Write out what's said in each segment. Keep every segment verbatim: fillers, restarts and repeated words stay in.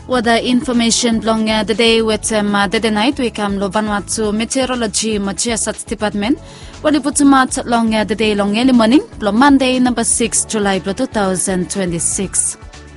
Weather information belong uh, the day with um, uh, the night we come lo Vanuatu meteorology Machiasat department. What we put mat long uh, the day long early morning. Blo Monday number six July two thousand twenty-six.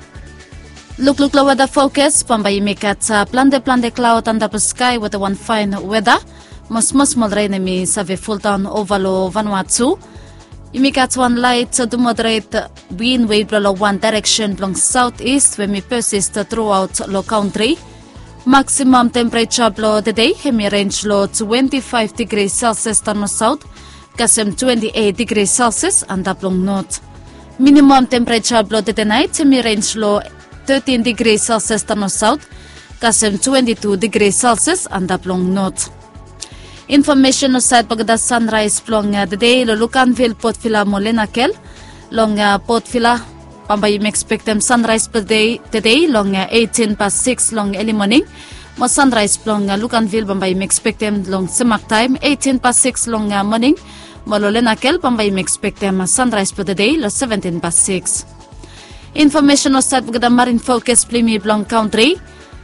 Look look low weather focus. Pambai make at uh, plan the plan the cloud under the sky with the one fine weather. Most most small rain me save full down over lo Vanuatu. You make at one light to moderate wind wave blow one direction along southeast when we persist throughout the country. Maximum temperature blow the day hemi range low twenty-five degrees Celsius down south, Kasem twenty-eight degrees Celsius and up long north. Minimum temperature blow the night hemi range low thirteen degrees Celsius down south, Kasem twenty-two degrees Celsius and up long north. Information aside pagda sunrise plong uh, the day lo Lucanville Port Vila Molenakel long uh, Port Vila pambay expect them sunrise per day today long uh, eighteen past six long early morning mo sunrise plong uh, Lucanville pambay expect them long semak time eighteen past six long uh, morning mo Molenakel pambay expect them uh, sunrise per the day lo seventeen past six. Information aside pagda marine focus plimi plong country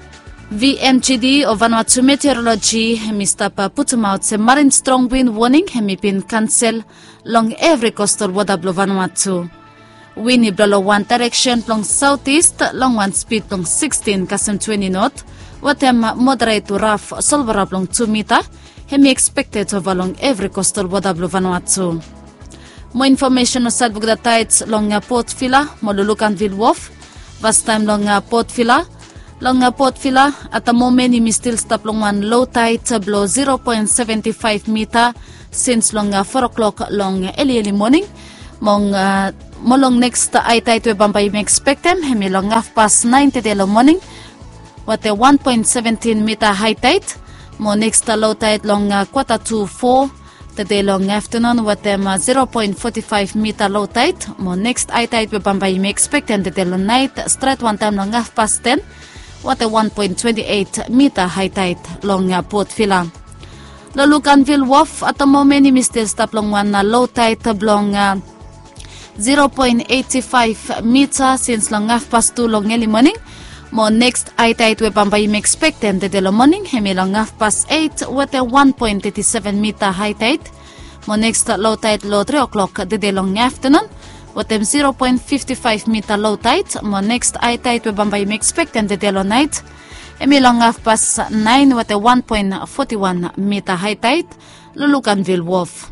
V M G D of Vanuatu Meteorology hemistapa putumaut se marine strong wind warning hemipin cancel long every coastal water blow Vanuatu. Windy blow one direction long southeast long one speed long sixteen kasem twenty knot. Watem moderate to rough solver long two meter hemi expected over long every coastal water blow Vanuatu. More information aside book the tides long Port Vila Molulucanville Wharf. Last time long Port Vila Long uh, Port Vila at the moment we still stop long one low tide uh, blow zero point seven five meter since long uh, four o'clock long uh, early early morning. Mong uh, molong next uh, high tide we bambay me expect them hemi long half past nine today long morning. What a one point one seven meter high tide. Mo next uh, low tide long uh, quarter to four today long afternoon. What them uh, zero point four five meter low tide. Mo next high tide we bambay me expect them today long night straight one time long half past ten. What a one point two eight meter high tide long uh, Port Vila. The Lucanville Wharf at the moment we still stop long one uh, low tide long uh, zero point eight five meter since long half past two long early morning. Mo next high tide we bambay me expect them the long morning hemi long half past eight with a one point eight seven meter high tide. Mo next uh, low tide low three o'clock the long afternoon. With them zero point five five meter low tide. Mo next high tide we bambay me expect and the yellow night. Emi long half past nine with a one point four one meter high tide. Lucanville Wharf.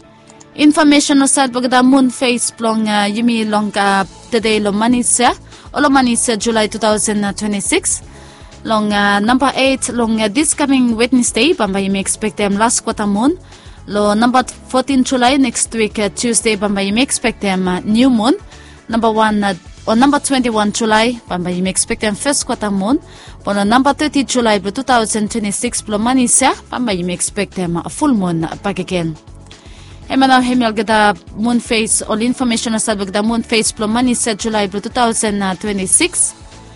Information aside bagda moon face plong uh, yimi long uh, today lo Manisa. Olo Manisa July two thousand twenty-six. Long uh, number eight long uh, this coming Wednesday bambay me expect them last quarter moon. Lo number fourteen July next week uh, Tuesday bambay me expect them uh, new moon. Number one uh, or number twenty-one July bambay me expect them first quarter moon. On number thirty July two thousand twenty-six plo Manisa bambay me expect them a uh, full moon uh, back again. Emana hemel gada moon phase all information asal gada moon phase plo Manisa July two thousand twenty-six.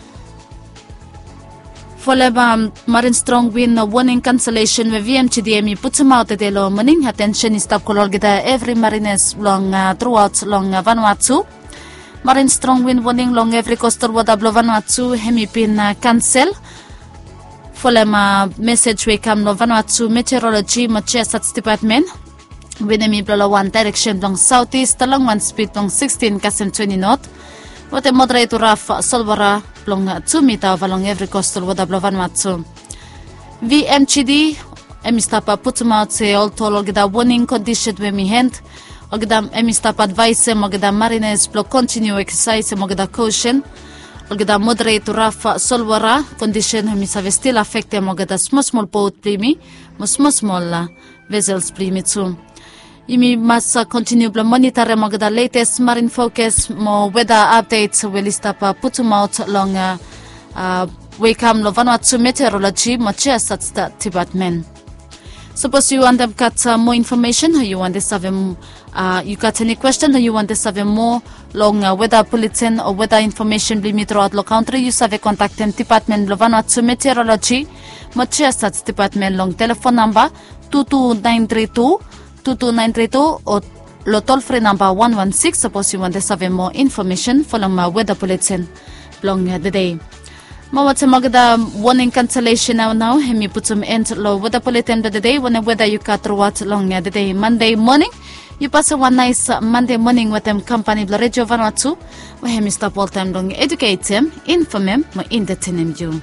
Follow marine strong wind warning cancellation with V M G D M puts them out the low morning. Attention is stop color every mariners long uh, throughout long uh, Vanuatu. Marine strong wind warning long every coastal water blow Vanuatu hemipin uh, cancel. Follow ma message we come no Vanuatu meteorology Machiasat department. Wind blow one direction long southeast along one speed long sixteen kasem twenty knot. What a moderate to rough solvera long two meter along every coastal water blow Vanuatu. V M G D emistapa putumaut se all told ogda warning condition we mi hand ogda emistapa advice mogda mariners blow continue exercise mogda caution ogda moderate to rough solvera condition emisave still affect mogda small small boat plimi small small vessels plimi too. Imi must uh, continue to monitor among the latest marine focus, more weather updates will stop uh, put them out long uh, uh, we come lo Vanuatu meteorology Machiasat department. Suppose you want to get uh, more information, or you want to have um, uh, you got any question, or you want to have more long uh, weather bulletin or weather information blimit throughout the country, you have a contact them department lo Vanuatu meteorology Machiasat department long telephone number two two nine three two two two nine three two or lo toll free number one one six. Suppose you want to have more information follow my weather bulletin long uh, the day. Mawat magda warning cancellation now now hemi putum end lo weather bulletin the day when weather you cut what long the day Monday morning you pass a one nice Monday morning with them company the Radio Vanuatu we hemi stop all time long educate him inform him mo entertain you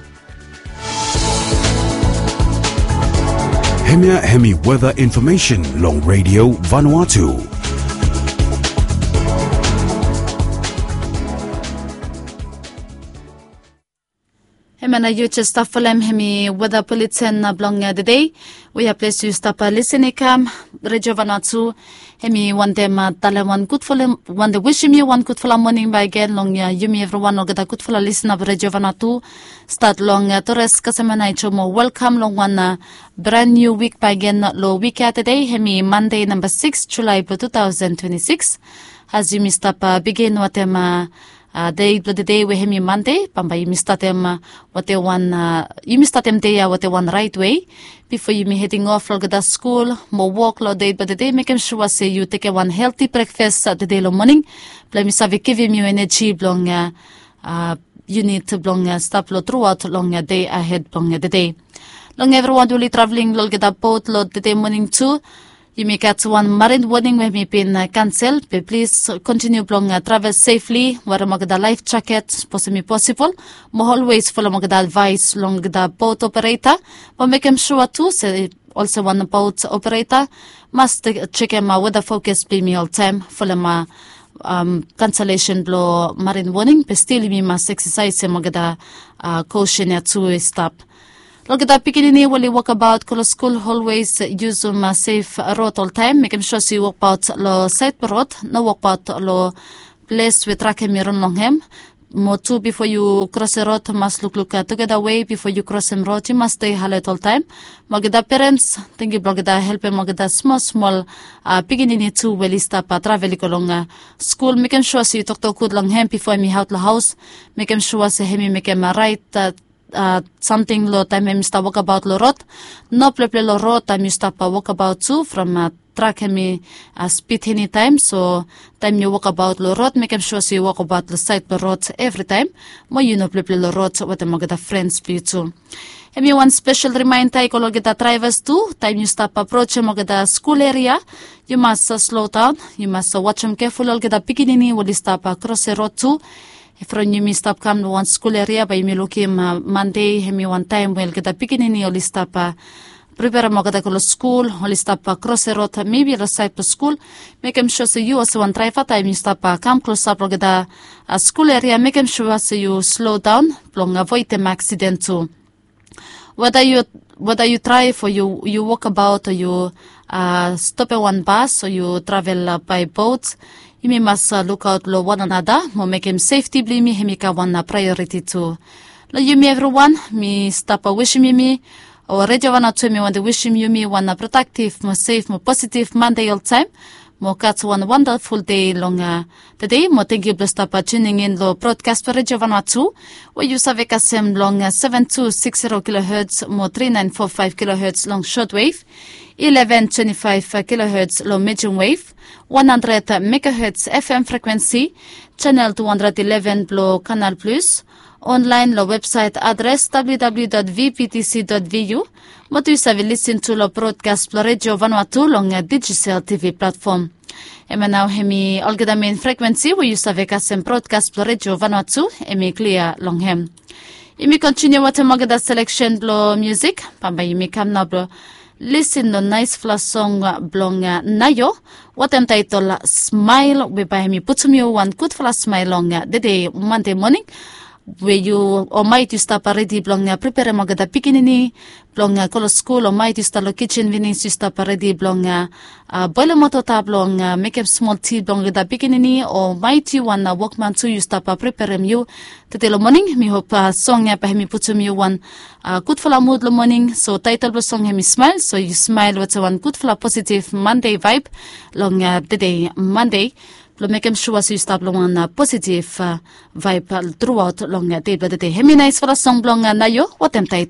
Hemia hemi weather information long Radio Vanuatu. Hemana you just stop folem hemi weather bulletin blong the day. We have placed you stop listening cam Radio Vanuatu. Hemi one them talawan good for one the wishing you one good for morning by again long ya you me everyone or get a good for listen of Radio Vanuatu. Start long Torres Kasamana chomo welcome long one brand new week by again low week at today. Hemi Monday number six July two thousand twenty-six. As you missed up begin what them Uh, day the day we hemi Monday, pamba you missed them uh, what they one uh, you missed them day uh, what they one right way before you me heading off log the school more walk lo day but the day making sure say you take a one healthy breakfast at the day lo morning play me save giving you energy long uh, uh, you need to long uh, stop lo throughout long uh, day ahead long uh, the day long everyone will be traveling log the boat lo the day morning too. You may get one marine warning when me been uh, cancelled, but please continue long uh, travel safely. Wear magda life jacket, possibly possible. Mo always follow magda advice long the boat operator, but make him sure too. Say also one boat operator must uh, check him uh, weather focus be me all time. Follow my um cancellation blow marine warning, but still me must exercise magda uh, caution uh, to stop. Look at that beginning when you walk about Kolo school always use um a safe road all time. Make sure you walk about lo side road, no walk about lo place with track and mirror long him. More too before you cross the road must look look together way before you cross the road you must stay alert all time. Magda parents think you blogda help him magda small small uh beginning to well stop travel along school. Make sure you talk to good long him before me out the house. Make sure say him make him right uh, Uh, something lo time I must walk about lo road no play lo road time you stop uh, walk about too from uh, track me uh, speed any time so time you walk about lo road make sure so you walk about the side the road every time mo you know play lo road what the magada friends be too. And me one special reminder ko lo get drivers too time you stop approach magada school area you must uh, slow down you must uh, watch them careful lo get beginning will stop across the road too. From you me stop come to one school area by me look him uh, Monday hemi one time well get a beginning or stop uh, prepare mo get a school or stop across the road maybe the side of school make him sure so you also one driver time you stop uh, come close up get a, a school area make him sure so you slow down long avoid them accident too. Whether you whether you drive or you you walk about or you uh, stop at one bus or you travel uh, by boat. You may must uh, look out lo one another, mo make him safety bli me hemika one uh, priority too. Lo you me everyone, me stop a wishing me me, or Radio Vanuatu me want to wishing you me one uh, productive, more safe, more positive Monday all time. Mo catch one wonderful day long uh, today. Mo thank you blessed up uh, tuning in lo broadcast for Radio Vanuatu. Where you save kasem long uh, seven two six zero kilohertz, mo three nine four five kilohertz long shortwave. eleven twenty-five kilohertz low medium wave, one hundred megahertz F M frequency, channel two hundred eleven below Canal Plus, online low website address w w w dot v p t c dot v u. But you have listen to low broadcast for Radio Vanuatu long a digital T V platform. Ema now hemi olgeda main frequency where you have kasem broadcast for Radio Vanuatu emi clear long hem. Imi continue what magada selection blow music, pamba imi kam na blow. Listen to nice flash song blong uh, nayo. What am title Smile we by me put me one good flash smile on uh, the day Monday morning. Where you or might you stop already blong uh, prepare magada pikinini blong uh, colo school or might you start lo kitchen vinis you stop already blong uh, uh, boiler motor tab blong uh, make a small tea blong the pikinini or might you one uh, workman too you stop uh, prepare you to the morning me hope uh, song uh, by me put me one uh, good for a mood lo morning so title of song me smile so you smile what's one good for a positive Monday vibe long uh, the day Monday. Lo make him sure so you stop long on a positive uh, vibe uh, throughout long uh, day but the day. Hemi nice for a song long uh, na yo. What am title?